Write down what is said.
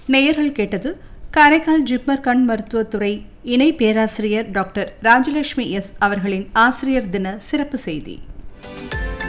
நேயர்கள் கேட்டது காரைக்கால் ஜிப்மர் கண் மருத்துவத்துறை இணை பேராசிரியர் டாக்டர் ராஜலட்சுமி எஸ் அவர்களின் ஆசிரியர் தின சிறப்பு செய்தி.